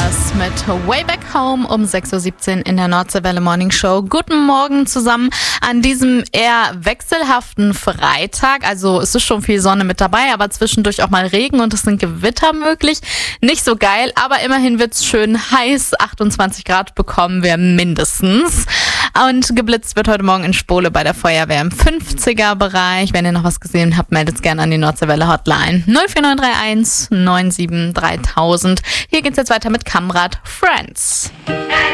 Brothers mit Way Back Home um 6.17 Uhr in der Nordseewelle Morning Show. Guten Morgen zusammen an diesem eher wechselhaften Freitag. Also es ist schon viel Sonne mit dabei, aber zwischendurch auch mal Regen und es sind Gewitter möglich. Nicht so geil, aber immerhin wird's schön heiß. 28 Grad bekommen wir mindestens. Und geblitzt wird heute Morgen in Spole bei der Feuerwehr im 50er-Bereich. Wenn ihr noch was gesehen habt, meldet gerne an die Nordseewelle Hotline 04931 97 3000. Hier geht's jetzt weiter mit Kamrat Friends.